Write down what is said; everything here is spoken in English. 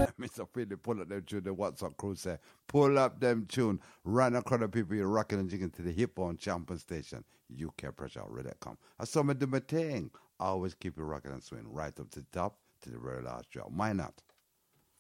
Mr. Philly, pull up them tune. The WhatsApp crew say, pull up them tune. Right across the people, you're rocking and jigging to the hip on champion station. UK Pressure, ready to come. I saw me do my thing. I always keep it rocking and swing right up to the top to the very last drop. Why not?